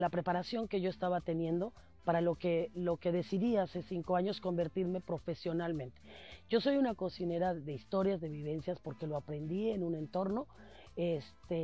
la preparación que yo estaba teniendo para lo que decidí hace 5 años convertirme profesionalmente. Yo soy una cocinera de historias, de vivencias, porque lo aprendí en un entorno